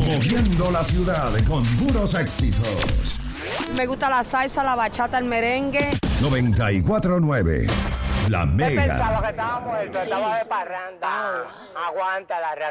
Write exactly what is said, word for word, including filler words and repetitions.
Moviendo la ciudad con puros éxitos. Me gusta la salsa, la bachata, el merengue. noventa y cuatro nueve La Usted Mega. pensaba que estaba muerto, Sí. estaba de parranda. Aguanta la